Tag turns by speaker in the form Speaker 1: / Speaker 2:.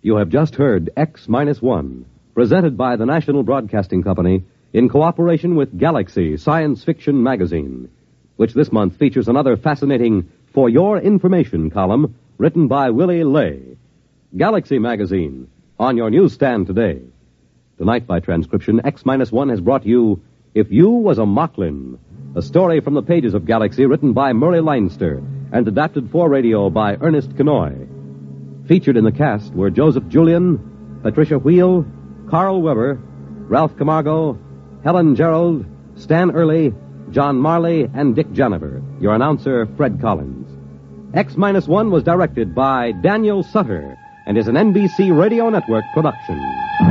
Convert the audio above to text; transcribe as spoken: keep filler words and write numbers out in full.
Speaker 1: You have just heard X Minus One, presented by the National Broadcasting Company in cooperation with Galaxy Science Fiction Magazine, which this month features another fascinating For Your Information column written by Willie Lay. Galaxy Magazine, on your newsstand today. Tonight, by transcription, X Minus One has brought you If You Was a Mocklin, a story from the pages of Galaxy written by Murray Leinster and adapted for radio by Ernest Kenoy. Featured in the cast were Joseph Julian, Patricia Wheel, Carl Weber, Ralph Camargo, Helen Gerald, Stan Early, John Marley, and Dick Janiver. Your announcer, Fred Collins. X Minus One was directed by Daniel Sutter and is an N B C Radio Network production.